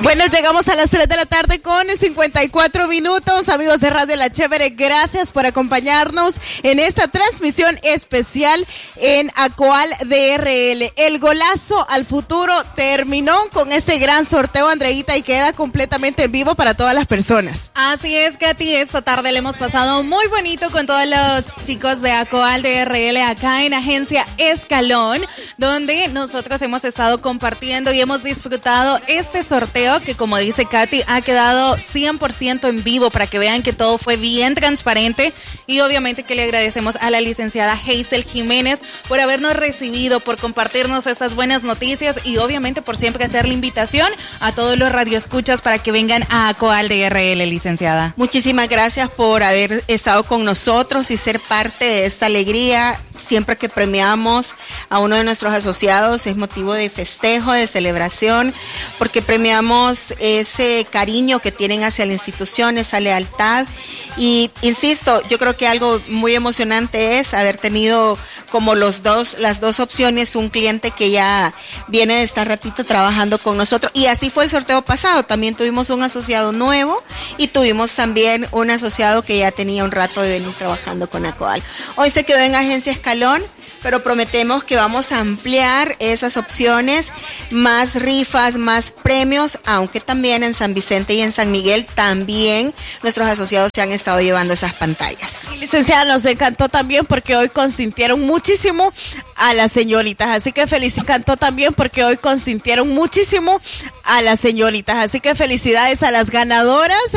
Bueno, llegamos a las 3 de la tarde con 54 minutos. Amigos de Radio La Chévere, gracias por acompañarnos en esta transmisión especial en Acoal DRL. El golazo al futuro terminó con este gran sorteo, Andreita, y queda completamente en vivo para todas las personas. Así es, Katy. Esta tarde le hemos pasado muy bonito con todos los chicos de Acoal DRL acá en Agencia Escalón, donde nosotros hemos estado compartiendo y hemos disfrutado este sorteo que, como dice Katy, ha quedado 100% en vivo para que vean que todo fue bien transparente, y obviamente que le agradecemos a la licenciada Hazel Jiménez por habernos recibido, por compartirnos estas buenas noticias y obviamente por siempre hacer la invitación a todos los radioescuchas para que vengan a Acoal DRL, licenciada. Muchísimas gracias por haber estado con nosotros y ser parte de esta alegría. Siempre que premiamos a uno de nuestros asociados es motivo de festejo, de celebración, porque premiamos ese cariño que tienen hacia la institución, esa lealtad. Y insisto, yo creo que algo muy emocionante es haber tenido como las dos opciones, un cliente que ya viene de estar ratito trabajando con nosotros. Y así fue el sorteo pasado. También tuvimos un asociado nuevo y tuvimos también un asociado que ya tenía un rato de venir trabajando con Acoal. Hoy se quedó en Agencia Escalón, pero prometemos que vamos a ampliar esas opciones, más rifas, más premios, aunque también en San Vicente y en San Miguel también nuestros asociados se han estado llevando esas pantallas. Sí, licenciada, nos encantó también porque hoy consintieron muchísimo a las señoritas, así que felicidades a las ganadoras.